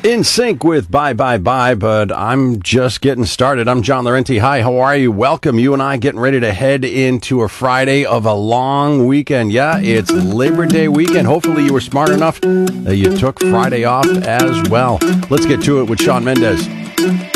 In sync with Bye Bye Bye, but I'm just getting started. I'm John Laurenti. Hi, how are you? Welcome. You and I getting ready to head into a Friday of a long weekend. Yeah, it's Labor Day weekend. Hopefully you were smart enough that you took Friday off as well. Let's get to it with Shawn Mendes.